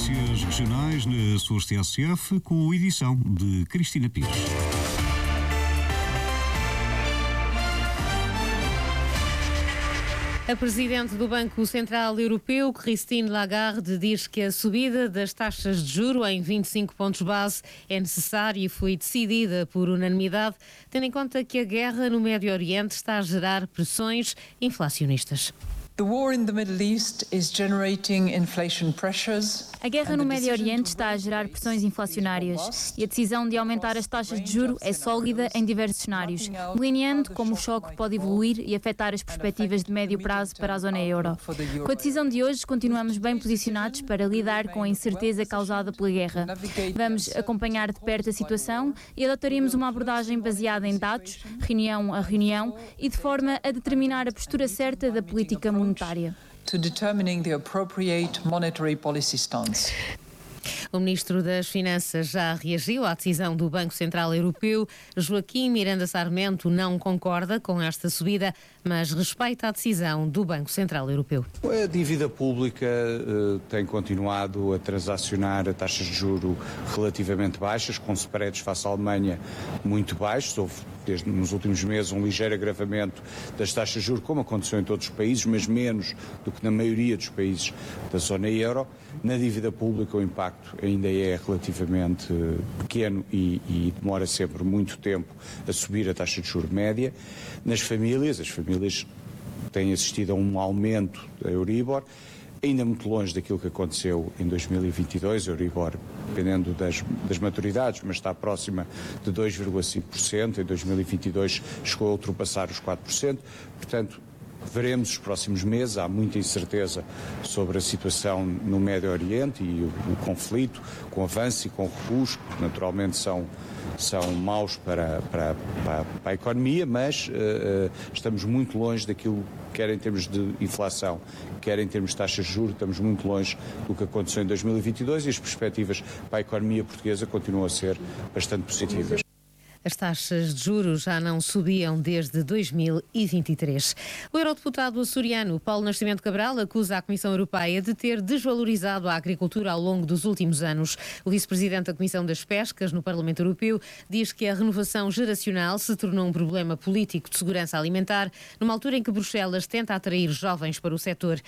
Notícias regionais na Açores TSF, com edição de Cristina Pires. A Presidente do Banco Central Europeu, Christine Lagarde, diz que a subida das taxas de juro em 25 pontos base é necessária e foi decidida por unanimidade, tendo em conta que a guerra no Médio Oriente está a gerar pressões inflacionistas. A guerra no Médio Oriente está a gerar pressões inflacionárias e a decisão de aumentar as taxas de juro é sólida em diversos cenários, delineando como o choque pode evoluir e afetar as perspectivas de médio prazo para a zona euro. Com a decisão de hoje, continuamos bem posicionados para lidar com a incerteza causada pela guerra. Vamos acompanhar de perto a situação e adotaremos uma abordagem baseada em dados, reunião a reunião, e de forma a determinar a postura certa da política monetária. O Ministro das Finanças já reagiu à decisão do Banco Central Europeu. Joaquim Miranda Sarmento não concorda com esta subida, mas respeita a decisão do Banco Central Europeu. A dívida pública tem continuado a transacionar a taxas de juro relativamente baixas, com spreads face à Alemanha muito baixos. Houve, nos últimos meses, um ligeiro agravamento das taxas de juros, como aconteceu em todos os países, mas menos do que na maioria dos países da zona euro. Na dívida pública o impacto ainda é relativamente pequeno e demora sempre muito tempo a subir a taxa de juros média. Nas famílias, as famílias têm assistido a um aumento da Euribor, ainda muito longe daquilo que aconteceu em 2022, a Euribor, dependendo das maturidades, mas está próxima de 2,5%, em 2022 chegou a ultrapassar os 4%, portanto, veremos os próximos meses. Há muita incerteza sobre a situação no Médio Oriente e o conflito, com o avanço e com o recuo, que naturalmente são maus para a economia, mas estamos muito longe daquilo, quer em termos de inflação, quer em termos de taxas de juros, estamos muito longe do que aconteceu em 2022 e as perspectivas para a economia portuguesa continuam a ser bastante positivas. As taxas de juros já não subiam desde 2023. O eurodeputado açoriano Paulo Nascimento Cabral acusa a Comissão Europeia de ter desvalorizado a agricultura ao longo dos últimos anos. O vice-presidente da Comissão das Pescas no Parlamento Europeu diz que a renovação geracional se tornou um problema político de segurança alimentar, numa altura em que Bruxelas tenta atrair jovens para o setor.